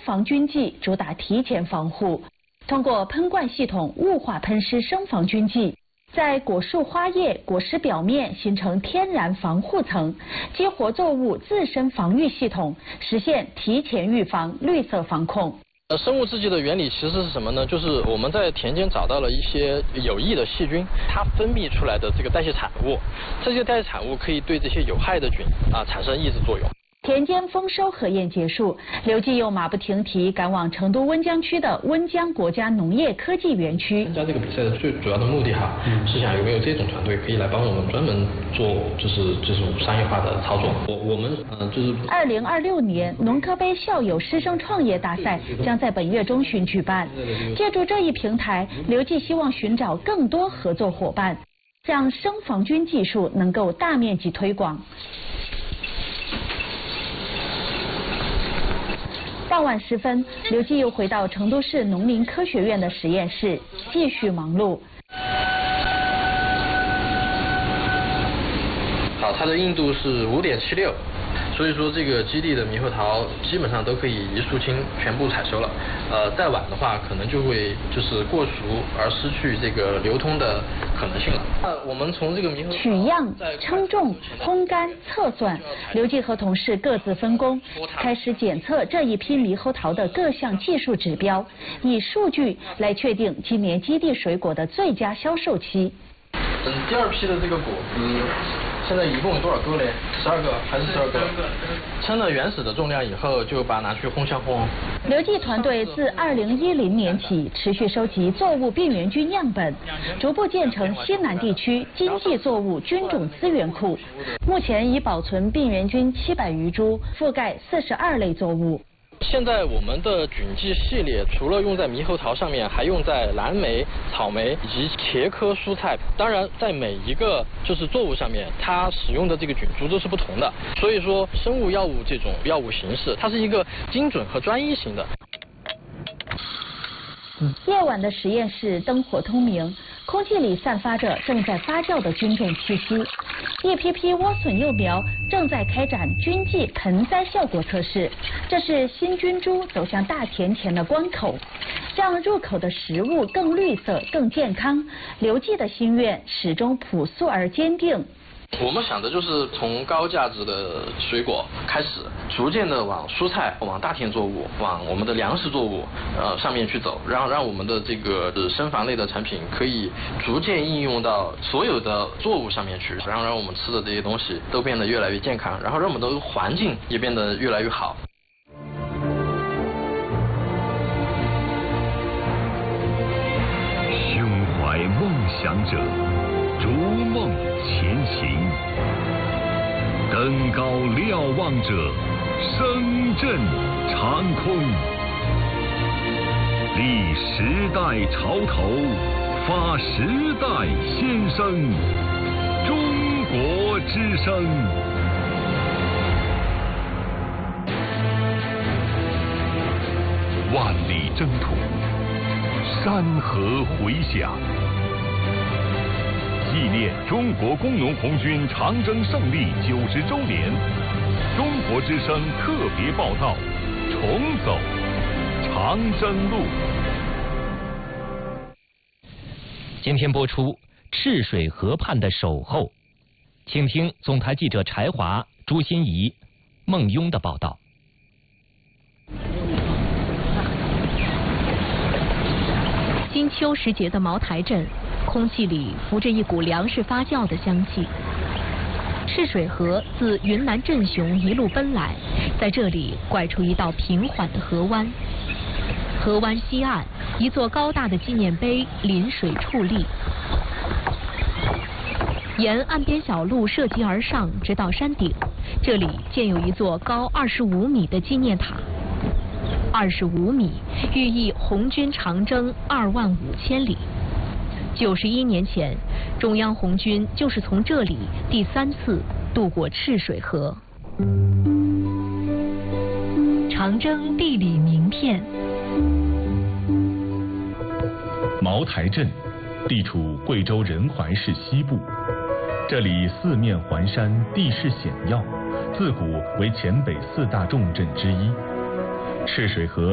防军剂主打提前防护，通过喷灌系统雾化喷施生防军剂，在果树花叶、果实表面形成天然防护层，激活作物自身防御系统，实现提前预防、绿色防控。 生物制剂的原理其实是什么呢？就是我们在田间找到了一些有益的细菌，它分泌出来的这个代谢产物，这些代谢产物可以对这些有害的菌产生抑制作用。 田间丰收核验结束，刘继又马不停蹄赶往成都温江区的温江国家农业科技园区。 参加这个比赛的最主要的目的是想有没有这种团队可以来帮我们专门做就是这种商业化的操作。我们就是 2026年农科杯校友师生创业大赛将在本月中旬举办。借助这一平台，刘继希望寻找更多合作伙伴，让生防菌技术能够大面积推广。傍晚时分，刘继又回到成都市农林科学院的实验室，继续忙碌。 好，它的硬度是5.76，所以说这个基地的猕猴桃基本上都可以一树青全部采收了。再晚的话，可能就会就是过熟而失去这个流通的可能性了。我们从这个猕猴桃取样、称重、烘干、测算，刘继和同事各自分工，开始检测这一批猕猴桃的各项技术指标，以数据来确定今年基地水果的最佳销售期。 第二批的这个果子现在一共有多少个嘞？12个还是12个？称了原始的重量以后，就把它拿去烘箱烘。 刘继团队自2010年起持续收集作物病原菌样本，逐步建成西南地区经济作物菌种资源库。目前已保存病原菌700余株，覆盖42类作物。 现在我们的菌剂系列除了用在猕猴桃上面，还用在蓝莓、草莓以及茄科蔬菜。当然，在每一个就是作物上面，它使用的这个菌株都是不同的。所以说，生物药物这种药物形式，它是一个精准和专一型的。 夜晚的实验室灯火通明，空气里散发着正在发酵的菌种气息。一批批莴笋幼苗正在开展菌剂盆栽效果测试，这是新菌株走向大田前的关口。让入口的食物更绿色、更健康，刘继的心愿始终朴素而坚定。 我们想的就是从高价值的水果开始，逐渐的往蔬菜、往大田作物、往我们的粮食作物上面去走，让我们的这个生防类的产品可以逐渐应用到所有的作物上面去，然后让我们吃的这些东西都变得越来越健康，然后让我们的环境也变得越来越好。 胸怀梦想者，逐梦前行，登高瞭望者，声震长空。立时代潮头，发时代先声，中国之声。万里征途，山河回响。纪念中国工农红军长征胜利90周年，中国之声特别报道：重走长征路。 今天播出《赤水河畔的守候》，请听总台记者柴华、朱欣怡、孟庸的报道。 金秋时节的茅台镇，空气里浮着一股粮食发酵的香气。赤水河自云南镇雄一路奔来，在这里拐出一道平缓的河湾。河湾西岸，一座高大的纪念碑临水矗立。沿岸边小路涉级而上，直到山顶，这里建有一座高25米的纪念塔。25米，寓意红军长征25000里。91年前，中央红军就是从这里第3次渡过赤水河。长征地理名片。 茅台镇地处贵州仁怀市西部，这里四面环山，地势险要，自古为黔北4大重镇之一。赤水河